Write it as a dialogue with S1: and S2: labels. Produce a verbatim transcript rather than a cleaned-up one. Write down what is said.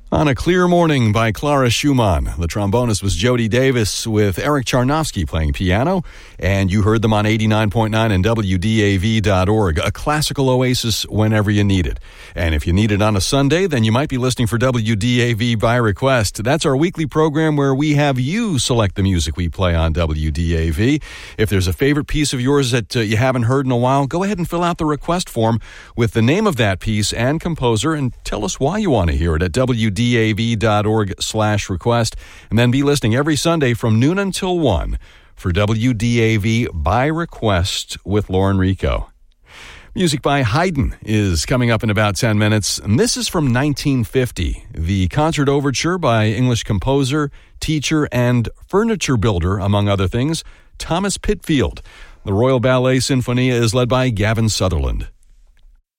S1: On a Clear Morning by Clara Schumann. The trombonist was Jody Davis with Eric Charnofsky playing piano, and you heard them on eighty-nine point nine and W D A V dot org, a classical oasis whenever you need it. And if you need it on a Sunday, then you might be listening for W D A V by request. That's our weekly program where we have you select the music we play on W D A V. If there's a favorite piece of yours that uh, you haven't heard in a while, go ahead and fill out the request form with the name of that piece and composer and tell us why you want to hear it at W D A V dot org. D A V dot org slash request, and then be listening every Sunday from noon until one for W D A V by request with Lauren Rico. Music by Haydn is coming up in about ten minutes, and this is from nineteen fifty, the concert overture by English composer, teacher, and furniture builder, among other things, Thomas Pitfield. The Royal Ballet Sinfonia is led by Gavin Sutherland.